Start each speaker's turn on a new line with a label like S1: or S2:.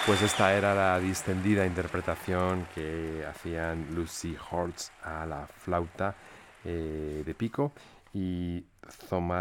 S1: Pues esta era la distendida interpretación que hacían Lucy Hortz a la flauta de pico y Thomas